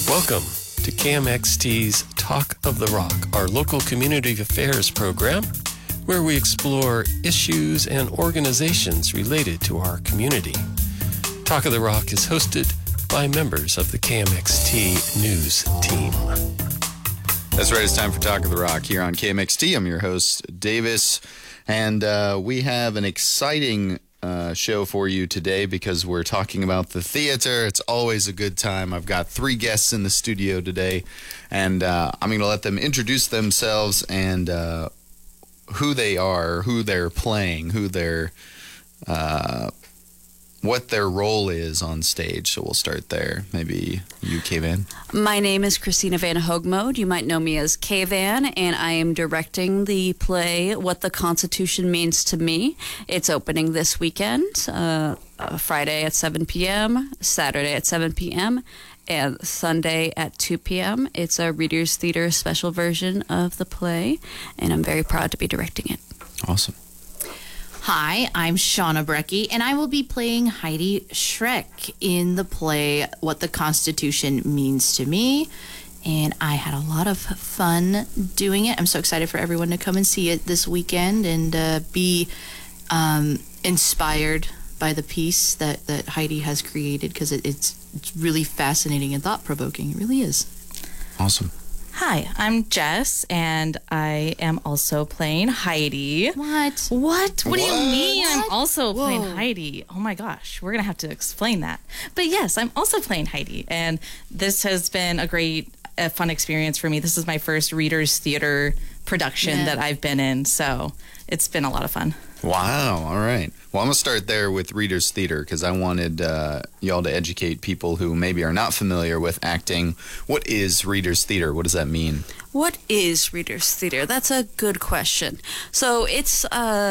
Welcome to KMXT's Talk of the Rock, our local community affairs program, where we explore issues and organizations related to our community. Talk of the Rock is hosted by members of the KMXT News team. That's right, it's time for Talk of the Rock here on KMXT. I'm your host, Davis, and we have an exciting show for you today because we're talking about the theater. It's always a good time. I've got 3 guests in the studio today, and I'm going to let them introduce themselves and who they are, who they're playing, what their role is on stage. So we'll start there. Maybe you, K-Van. My name is Christina Van Hoogmode. You might know me as K-Van, and I am directing the play What the Constitution Means to Me. It's opening this weekend, Friday at 7 p.m., Saturday at 7 p.m., and Sunday at 2 p.m. It's a Reader's Theater special version of the play, and I'm very proud to be directing it. Awesome. Hi, I'm Shauna Brecky, and I will be playing Heidi Schreck in the play What the Constitution Means to Me. And I had a lot of fun doing it. I'm so excited for everyone to come and see it this weekend and be inspired by the piece that Heidi has created, because it's really fascinating and thought-provoking. It really is. Awesome. Hi, I'm Jess, and I am also playing Heidi. What? What do you mean What? I'm also playing Whoa. Heidi? Oh my gosh, we're going to have to explain that. But yes, I'm also playing Heidi, and this has been a fun experience for me. This is my first Reader's Theater production that I've been in, so it's been a lot of fun. Wow. All right. Well, I'm going to start there with Reader's Theater because I wanted y'all to educate people who maybe are not familiar with acting. What is Reader's Theater? What does that mean? What is Reader's Theater? That's a good question. So it's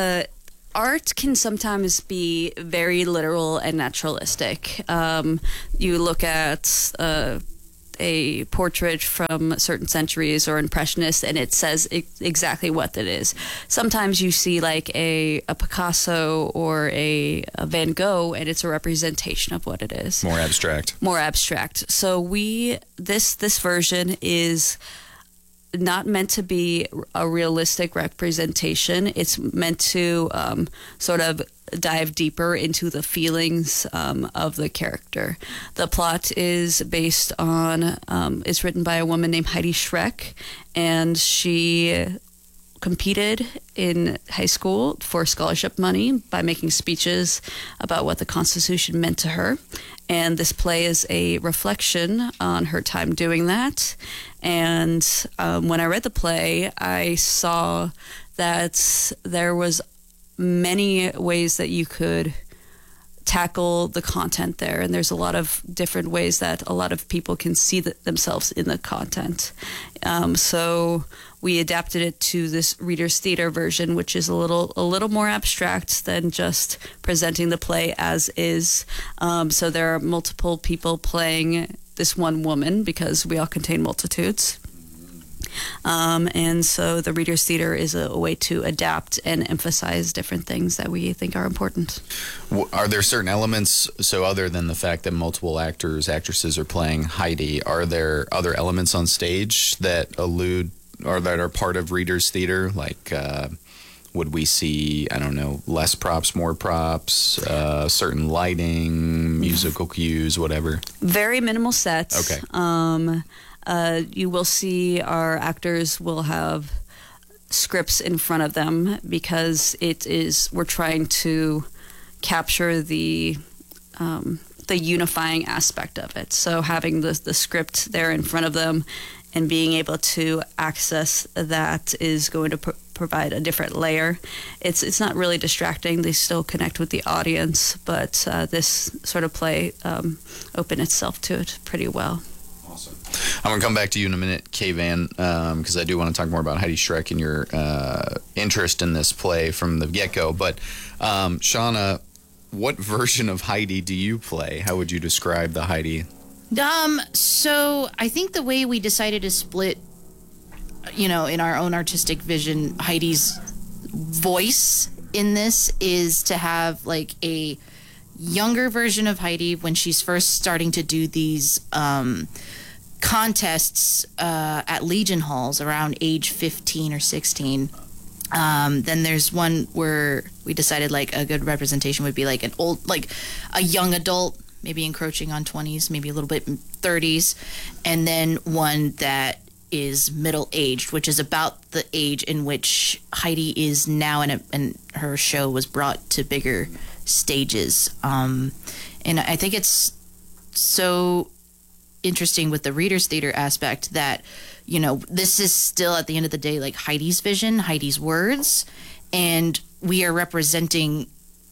art can sometimes be very literal and naturalistic. You look at a portrait from certain centuries or impressionists, and it says exactly what that is. Sometimes you see like a Picasso or a Van Gogh, and it's a representation of what it is. More abstract. More abstract. So this version is not meant to be a realistic representation. It's meant to sort of dive deeper into the feelings of the character. The plot is based on, it's written by a woman named Heidi Schreck, and she competed in high school for scholarship money by making speeches about what the Constitution meant to her. And this play is a reflection on her time doing that. And when I read the play, I saw that there was many ways that you could tackle the content there, and there's a lot of different ways that a lot of people can see themselves in the content. So we adapted it to this Reader's Theater version, which is a little more abstract than just presenting the play as is. So there are multiple people playing this one woman because we all contain multitudes. And so the Reader's Theater is a way to adapt and emphasize different things that we think are important. Are there certain elements, so other than the fact that multiple actresses are playing Heidi, are there other elements on stage that allude or that are part of Reader's Theater? Like, would we see, I don't know, less props, more props, certain lighting, musical cues, whatever? Very minimal sets. Okay. You will see our actors will have scripts in front of them because we're trying to capture the unifying aspect of it. So having the script there in front of them and being able to access that is going to provide a different layer. It's not really distracting. They still connect with the audience, but this sort of play opened itself to it pretty well. Awesome. I'm going to come back to you in a minute, K-Van, because I do want to talk more about Heidi Schreck and your interest in this play from the get-go. But, Shauna, what version of Heidi do you play? How would you describe the Heidi? So I think the way we decided to split, in our own artistic vision, Heidi's voice in this is to have like a younger version of Heidi when she's first starting to do these contests at Legion Halls around age 15 or 16. Then there's one where we decided like a good representation would be like a young adult, maybe encroaching on 20s, maybe a little bit 30s, and then one that is middle-aged, which is about the age in which Heidi is now, and her show was brought to bigger stages. And I think it's so interesting with the Reader's Theater aspect that, you know, this is still at the end of the day like Heidi's vision, Heidi's words, and we are representing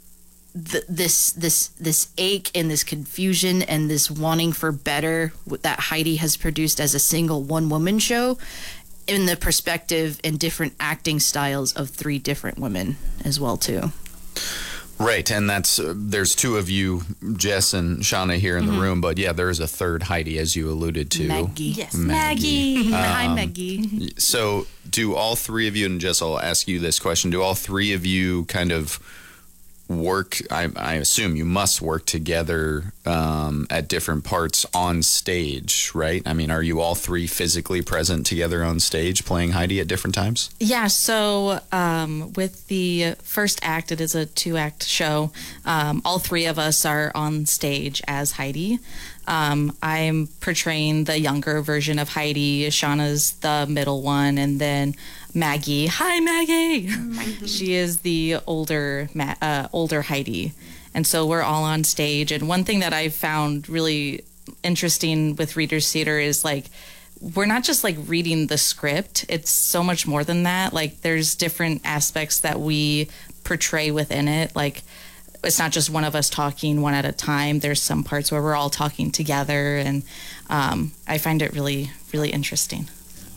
this ache and this confusion and this wanting for better that Heidi has produced as a single one-woman show in the perspective and different acting styles of 3 different women as well too. Right, and that's there's 2 of you, Jess and Shauna, here in the room, but yeah, there is a third Heidi, as you alluded to. Maggie. Yes, Maggie. Hi, Maggie. So do all 3 of you, and Jess, I'll ask you this question, do all 3 of you kind of work, I assume you must work together at different parts on stage, right? I mean, are you all 3 physically present together on stage playing Heidi at different times? Yeah, so with the first act, it is a 2-act show. All 3 of us are on stage as Heidi. I'm portraying the younger version of Heidi. Shauna's the middle one, and then Maggie. Hi, Maggie. She is the older Heidi, and so we're all on stage. And one thing that I found really interesting with Reader's Theater is like we're not just like reading the script. It's so much more than that. Like there's different aspects that we portray within it. Like it's not just one of us talking one at a time. There's some parts where we're all talking together, and I find it really, really interesting.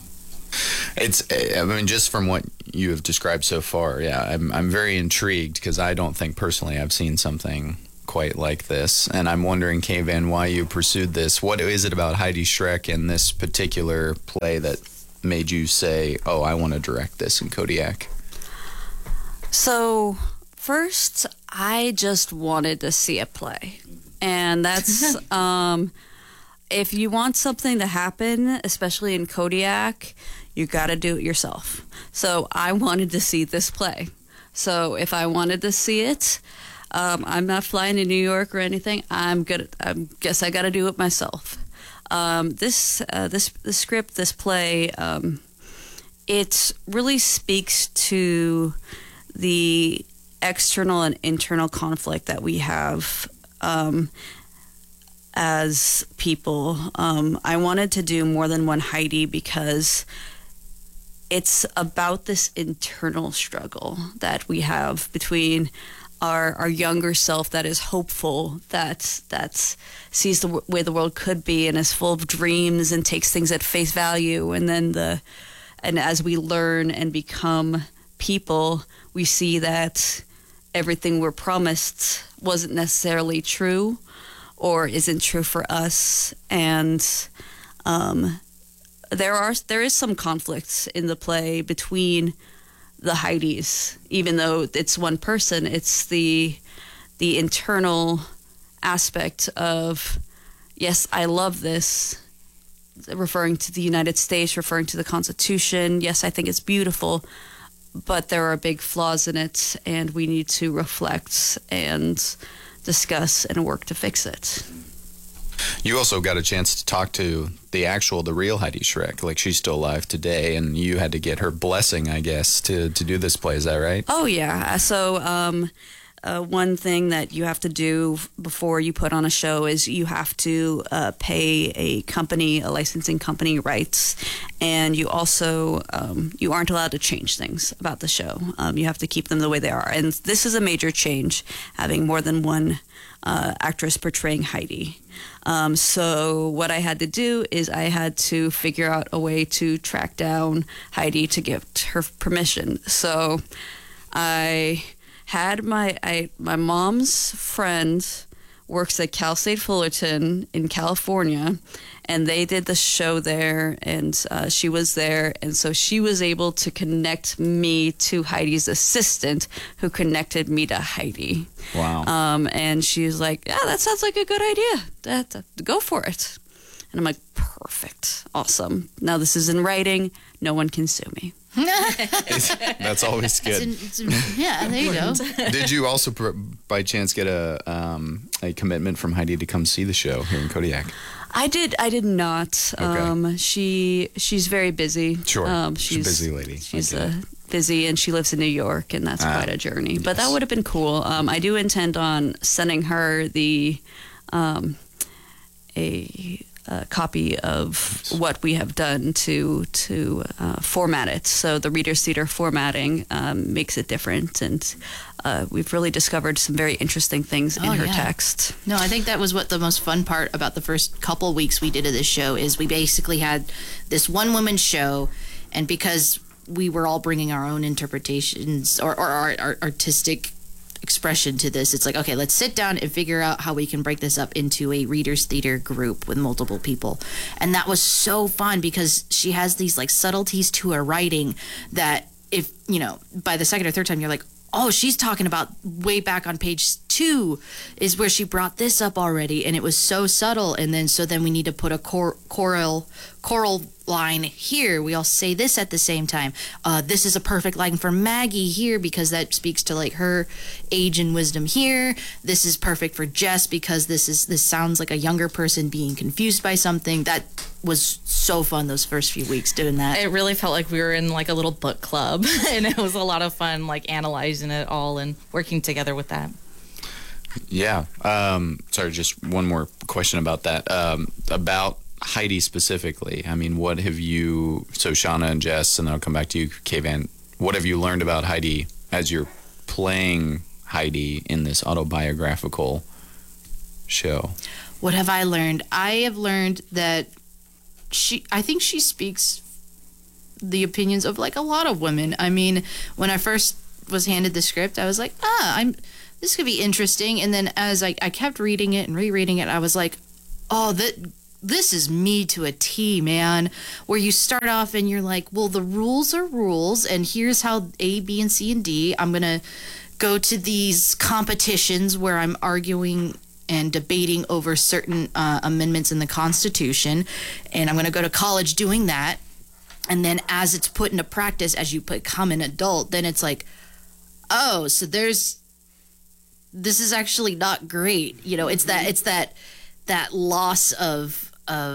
I mean, just from what you have described so far, yeah, I'm very intrigued because I don't think personally I've seen something quite like this, and I'm wondering, Kayvan, why you pursued this. What is it about Heidi Schreck in this particular play that made you say, "Oh, I want to direct this in Kodiak"? So first, I just wanted to see a play, and that's if you want something to happen, especially in Kodiak, you got to do it yourself. So I wanted to see this play. So if I wanted to see it, I'm not flying to New York or anything. I guess I got to do it myself. This script, this play, it really speaks to the external and internal conflict that we have as people. I wanted to do more than one Heidi because it's about this internal struggle that we have between our younger self that is hopeful, that sees the way the world could be and is full of dreams and takes things at face value, and then as we learn and become people, we see that everything we're promised wasn't necessarily true or isn't true for us, and there is some conflict in the play between the Heidis. Even though it's one person, it's the internal aspect of, yes, I love this, referring to the United States, referring to the Constitution. Yes, I think it's beautiful, but there are big flaws in it, and we need to reflect and discuss and work to fix it. You also got a chance to talk to the real Heidi Schreck. Like, she's still alive today, and you had to get her blessing, I guess, to do this play. Is that right? Oh, yeah. So one thing that you have to do before you put on a show is you have to pay a licensing company rights, and you also you aren't allowed to change things about the show. You have to keep them the way they are, and this is a major change, having more than one actress portraying Heidi. So what I had to do is I had to figure out a way to track down Heidi to give her permission. So I had my mom's friend works at Cal State Fullerton in California, and they did the show there, and she was there, and so she was able to connect me to Heidi's assistant, who connected me to Heidi. Wow. And she was like, yeah, that sounds like a good idea. Go for it. And I'm like, perfect, awesome. Now this is in writing. No one can sue me. That's always good. Yeah, there you go. Did you also, by chance, get a commitment from Heidi to come see the show here in Kodiak? I did not. Okay. She's very busy. Sure. She's a busy lady. She's busy, and she lives in New York, and that's quite a journey. But that would have been cool. I do intend on sending her a copy of what we have done to format it. So the Reader's Theater formatting makes it different, and we've really discovered some very interesting things in her text. No, I think that was what the most fun part about the first couple weeks we did of this show is we basically had this one-woman show, and because we were all bringing our own interpretations or our artistic expression to this, it's like, okay, let's sit down and figure out how we can break this up into a Reader's Theater group with multiple people. And that was so fun because she has these like subtleties to her writing that if, by the second or third time you're like, oh, she's talking about way back on page 2 is where she brought this up already, and it was so subtle. And then we need to put a choral line here. We all say this at the same time. This is a perfect line for Maggie here because that speaks to like her age and wisdom here. This is perfect for Jess because this sounds like a younger person being confused by something. That was so fun those first few weeks doing that. It really felt like we were in like a little book club, and it was a lot of fun like analyzing it all and working together with that. Yeah. Sorry, just one more question about that. About Heidi specifically. I mean, what have you, so Shauna and Jess, and then I'll come back to you, Kayvan, what have you learned about Heidi as you're playing Heidi in this autobiographical show? What have I learned? I have learned that I think she speaks the opinions of like a lot of women. I mean, when I first was handed the script, I was like, this could be interesting. And then as I kept reading it and rereading it, I was like, oh, this is me to a T, man. Where you start off and you're like, well, the rules are rules, and here's how A, B, and C, and D. I'm going to go to these competitions where I'm arguing and debating over certain amendments in the Constitution, and I'm going to go to college doing that. And then as it's put into practice, as you become an adult, then it's like, oh, so this is actually not great. It's that loss of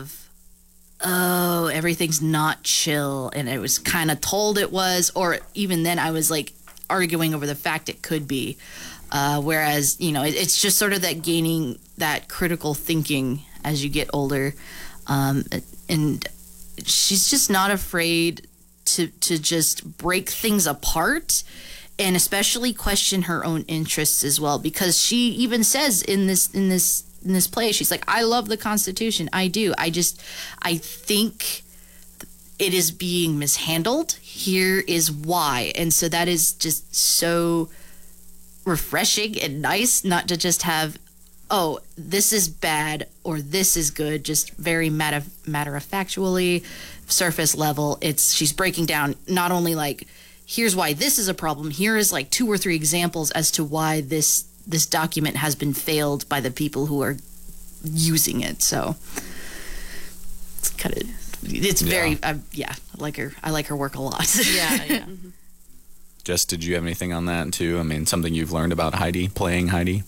oh, everything's not chill, and it was kind of told it was, or even then I was like arguing over the fact it could be. Whereas, it's just sort of that gaining that critical thinking as you get older. And she's just not afraid to just break things apart, and especially question her own interests as well, because she even says in this play, she's like, I love the Constitution. I do. I think it is being mishandled. Here is why. And so that is just so refreshing and nice, not to just have, oh, this is bad or this is good, just very matter of factually, surface level. She's breaking down not only like, here's why this is a problem, here is like 2 or 3 examples as to why this document has been failed by the people who are using it. So it's kind of, it's very, I like her. I like her work a lot. Yeah. Jess, did you have anything on that too? I mean, something you've learned about Heidi, playing Heidi?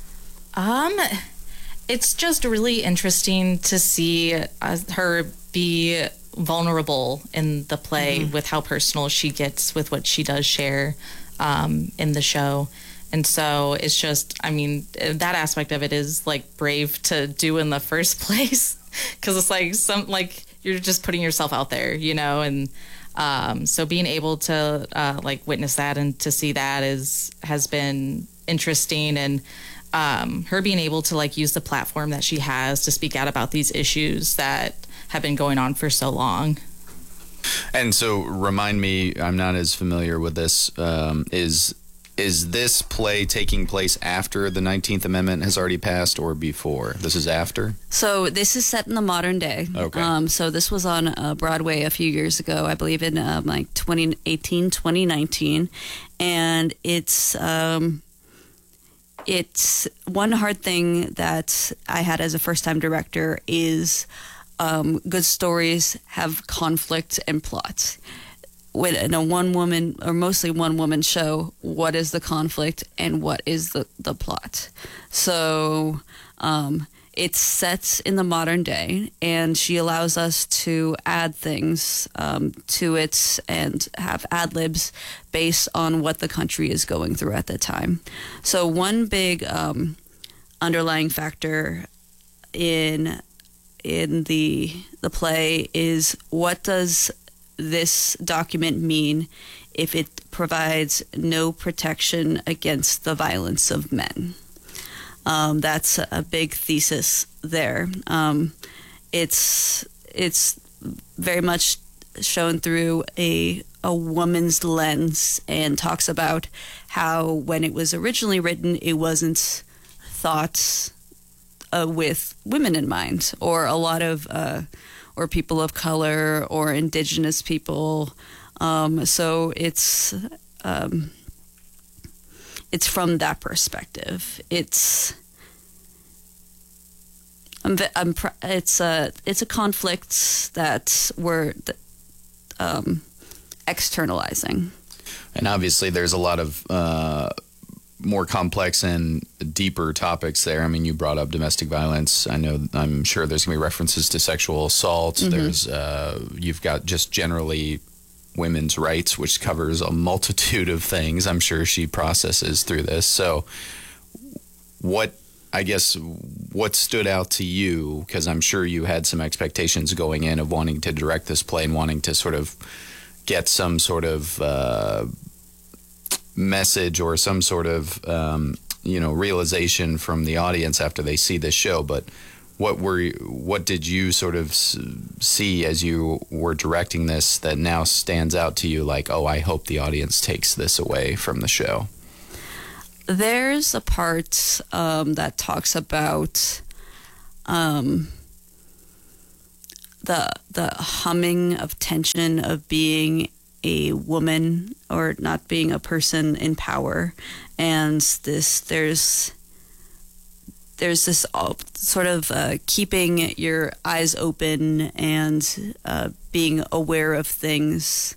It's just really interesting to see her be vulnerable in the play with how personal she gets with what she does share in the show. And so it's just, I mean, that aspect of it is like brave to do in the first place, because it's like you're just putting yourself out there, and so being able to like witness that and to see that has been interesting, and her being able to like use the platform that she has to speak out about these issues that have been going on for so long. And so remind me, I'm not as familiar with this, is this play taking place after the 19th Amendment has already passed or before? This is after? So this is set in the modern day. Okay. So this was on Broadway a few years ago, I believe in like 2018, 2019. And it's one hard thing that I had as a first-time director is good stories have conflict and plot. In a one woman or mostly one woman show, what is the conflict and what is the plot? So it's set in the modern day, and she allows us to add things to it and have ad libs based on what the country is going through at the time. So one big underlying factor in the play is, what does this document mean if it provides no protection against the violence of men? That's a big thesis there. It's very much shown through a woman's lens, and talks about how when it was originally written, it wasn't thought with women in mind, or a lot of or people of color or indigenous people. So it's from that perspective. It's a conflict that we're externalizing. And obviously, there's a lot of more complex and deeper topics there. I mean, you brought up domestic violence. I'm sure there's going to be references to sexual assault. Mm-hmm. There's you've got just generally women's rights, which covers a multitude of things. I'm sure she processes through this. So what stood out to you, because I'm sure you had some expectations going in of wanting to direct this play and wanting to sort of get some sort of message or some sort of realization from the audience after they see this show, but what did you sort of see as you were directing this that now stands out to you, like, oh, I hope the audience takes this away from the show? There's a part that talks about the humming of tension of being a woman or not being a person in power, and there's this sort of keeping your eyes open and being aware of things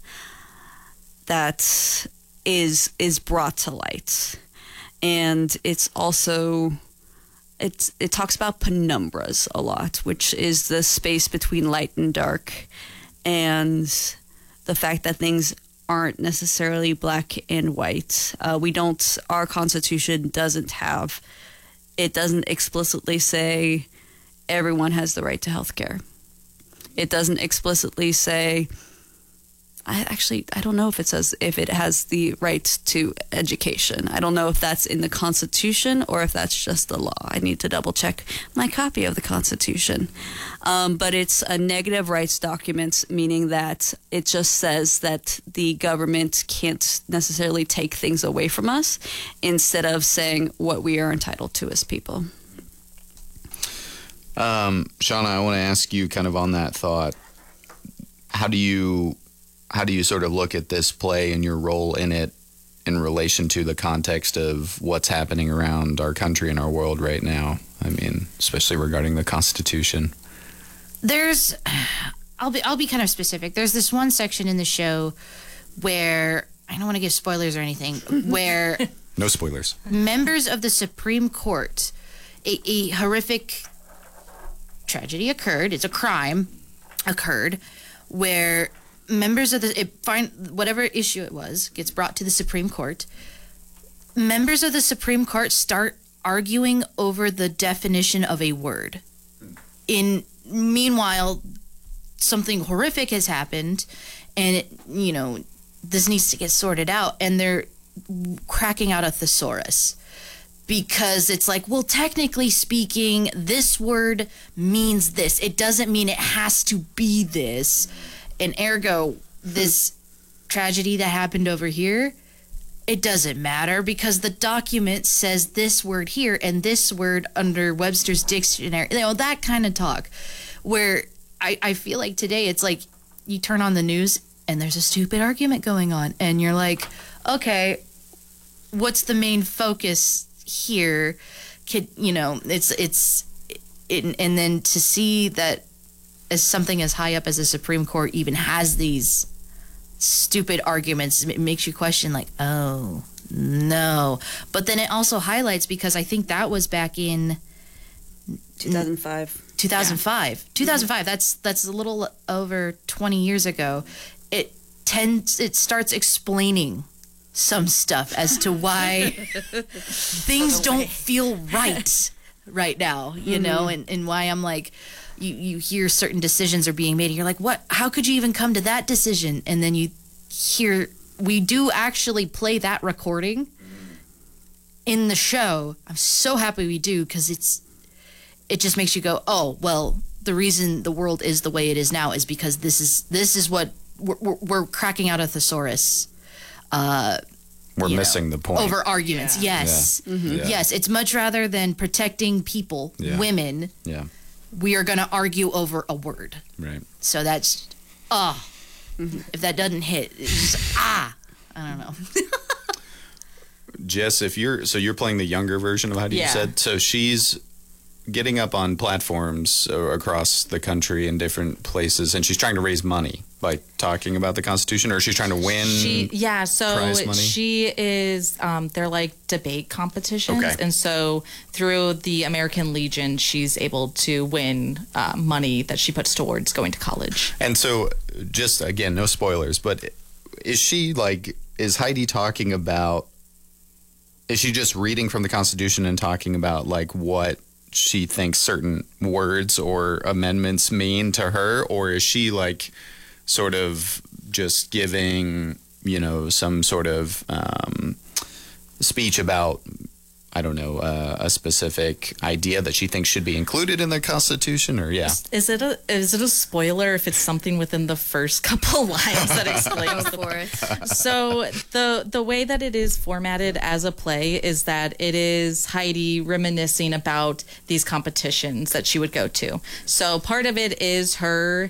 that is brought to light. And it's also it talks about penumbras a lot, which is the space between light and dark, and the fact that things aren't necessarily black and white. Our Constitution doesn't explicitly say everyone has the right to health care. It doesn't explicitly say, I don't know if it says if it has the right to education. I don't know if that's in the Constitution or if that's just the law. I need to double check my copy of the Constitution. But it's a negative rights document, meaning that it just says that the government can't necessarily take things away from us, instead of saying what we are entitled to as people. Shauna, I want to ask you kind of on that thought, how do you sort of look at this play and your role in it in relation to the context of what's happening around our country and our world right now? I mean, especially regarding the Constitution. I'll be kind of specific. There's this one section in the show where, I don't want to give spoilers or anything, where no spoilers. Members of the Supreme Court, a horrific tragedy occurred. It's a crime occurred where members of whatever issue it was gets brought to the Supreme Court. Members of the Supreme Court start arguing over the definition of a word. Meanwhile, something horrific has happened, and this needs to get sorted out, and they're cracking out a thesaurus. Because it's like, well, technically speaking, this word means this. It doesn't mean it has to be this. And ergo, this tragedy that happened over here, it doesn't matter because the document says this word here and this word under Webster's dictionary. That kind of talk. Where I feel like today it's like you turn on the news and there's a stupid argument going on. And you're like, okay, what's the main focus here? And then to see that as something as high up as the Supreme Court even has these stupid arguments, it makes you question, like, oh no. But then it also highlights, because I think that was back in 2005. 2005. 2005. That's a little over 20 years ago. It starts explaining some stuff as to why things don't feel right now, you know, and why I'm like, you hear certain decisions are being made and you're like, what? How could you even come to that decision? And then you hear, we do actually play that recording in the show. I'm so happy we do, because it just makes you go, oh, well, the reason the world is the way it is now is because this is what we're cracking out a thesaurus. We're missing the point. Over arguments. Yeah. Yes. Yeah. Mm-hmm. Yeah. Yes. It's much rather than protecting people, women. Yeah. We are going to argue over a word. Right. So that's, if that doesn't hit, it's just, I don't know. Jess, you're playing the younger version of Heidi, you said. So she's getting up on platforms across the country in different places, and she's trying to raise money by talking about the Constitution, or she's trying to win prize money? She is, they're like debate competitions. Okay. And so through the American Legion, she's able to win money that she puts towards going to college. And so, just again, no spoilers, but is Heidi talking about, is she just reading from the Constitution and talking about like what she thinks certain words or amendments mean to her, or is she like sort of just giving, you know, some sort of speech about, I don't know, a specific idea that she thinks should be included in the Constitution? Or Is it a spoiler if it's something within the first couple lines that explains for it? So the way that it is formatted as a play is that it is Heidi reminiscing about these competitions that she would go to. So part of it is her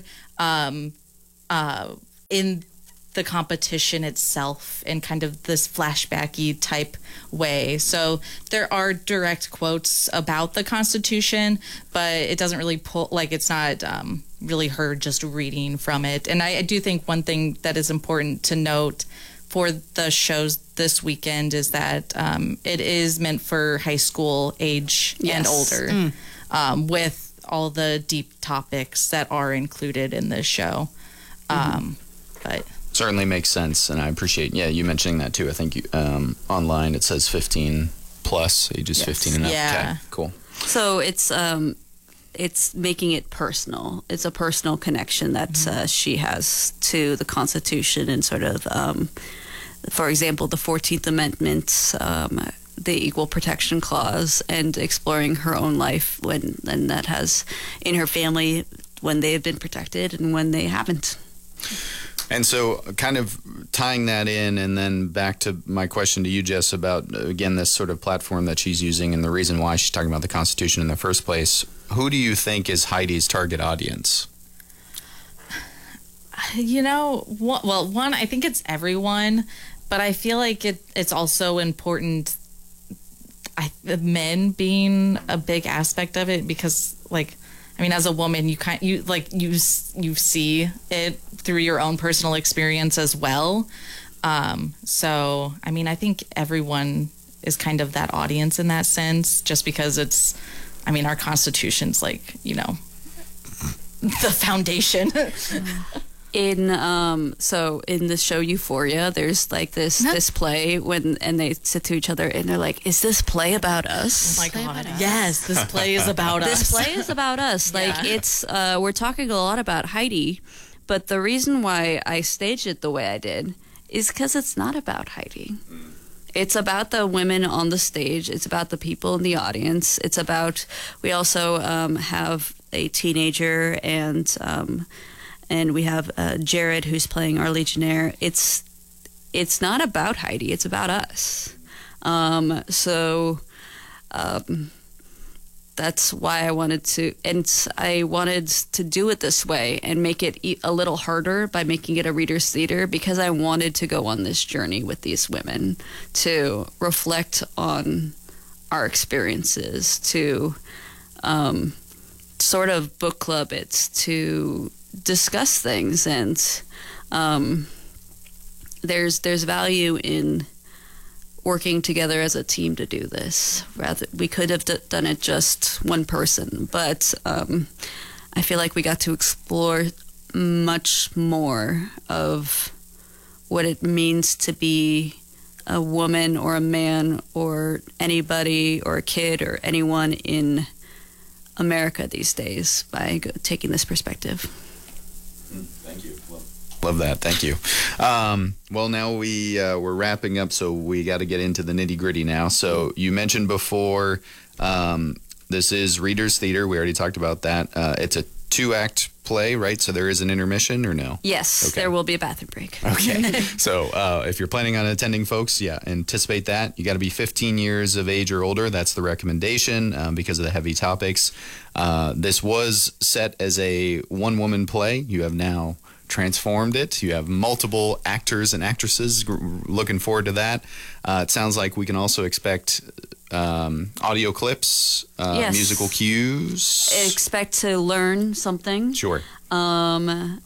in the competition itself in kind of this flashbacky type way. So there are direct quotes about the Constitution, but it doesn't really pull, like it's not really her just reading from it. And I do think one thing that is important to note for the shows this weekend is that it is meant for high school age and older, with all the deep topics that are included in this show. But certainly makes sense, and I appreciate you mentioning that too. I think online it says 15 plus, ages 15 and up. Yeah. Okay, cool. So it's making it personal. It's a personal connection that she has to the Constitution, and sort of, for example, the 14th Amendment, the Equal Protection Clause, and exploring her own life and that has in her family when they have been protected and when they haven't. And so kind of tying that in, and then back to my question to you, Jess, about, again, this sort of platform that she's using and the reason why she's talking about the Constitution in the first place. Who do you think is Heidi's target audience? You know, one, I think it's everyone, but I feel like it's also important, men being a big aspect of it, because, like, I mean, as a woman, you see it through your own personal experience as well. So, I mean, I think everyone is kind of that audience in that sense, just because it's, I mean, our Constitution's like, you know, the foundation. In the show Euphoria, there's like this play and they sit to each other and they're like, "Is this play about us?" Oh my God! Yes, this play is about us. This play is about us. Like it's we're talking a lot about Heidi, but the reason why I staged it the way I did is because it's not about Heidi. It's about the women on the stage. It's about the people in the audience. It's about, we also have a teenager and we have Jared who's playing our Legionnaire. It's not about Heidi. It's about us. That's why I wanted to do it this way and make it a little harder by making it a reader's theater, because I wanted to go on this journey with these women to reflect on our experiences, to sort of book club it to discuss things, and there's value in working together as a team to do this. Rather, we could have done it just one person, but I feel like we got to explore much more of what it means to be a woman or a man or anybody or a kid or anyone in America these days by taking this perspective. Thank you. Love that. Thank you. Well, now we're wrapping up, so we got to get into the nitty gritty now. So you mentioned before, this is Reader's Theater. We already talked about that. It's a 2-act play, right? So there is an intermission, or no? Yes, Okay. there will be a bathroom break. Okay. So if you're planning on attending, folks, anticipate that. You got to be 15 years of age or older. That's the recommendation because of the heavy topics. This was set as a one-woman play. You have now transformed it. You have multiple actors and actresses. Looking forward to that. It sounds like we can also expect audio clips, Yes. musical cues. Expect to learn something. Sure. And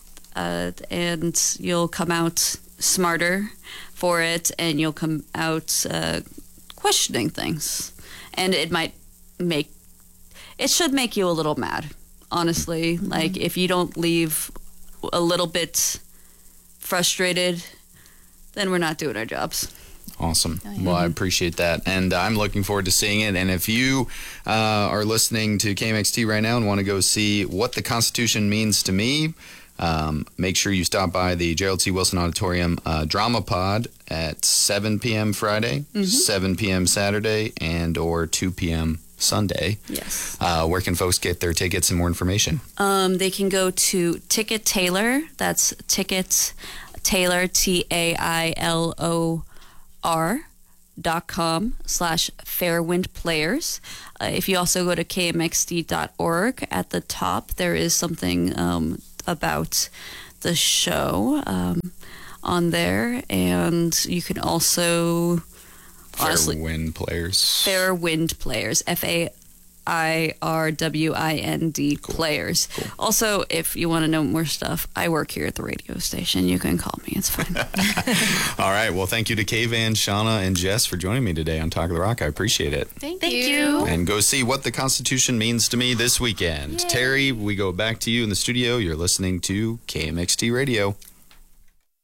you'll come out smarter for it, and you'll come out questioning things. And it should make you a little mad, honestly. Mm-hmm. Like, if you don't leave a little bit frustrated, then we're not doing our jobs. Awesome. Well, I appreciate that. And I'm looking forward to seeing it. And if you are listening to KMXT right now and want to go see What the Constitution Means to Me, make sure you stop by the Gerald C. Wilson Auditorium Drama Pod at 7 p.m. Friday, 7 p.m. Saturday, and or 2 p.m. Sunday. Yes. Where can folks get their tickets and more information? They can go to Ticket Taylor. That's Ticket Taylor, TAILOR.com/Fairwind If you also go to kmxd.org, at the top there is something about the show on there, and you can also Fairwind Players. Fairwind Players, FAIRWIND Players. Cool. Also, if you want to know more stuff, I work here at the radio station. You can call me. It's fine. All right. Well, thank you to Kayvan, Shauna, and Jess for joining me today on Talk of the Rock. I appreciate it. Thank Thank you. you. And go see What the Constitution Means to Me this weekend. Terry, we go back to you in the studio. You're listening to KMXT Radio.